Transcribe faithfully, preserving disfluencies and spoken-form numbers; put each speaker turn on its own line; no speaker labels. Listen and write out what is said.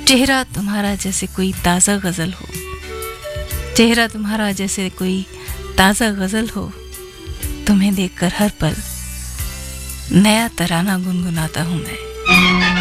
चेहरा तुम्हारा जैसे कोई ताज़ा गज़ल हो, चेहरा तुम्हारा जैसे कोई ताज़ा गज़ल हो, तुम्हें देखकर हर पल नया तराना गुनगुनाता हूँ मैं।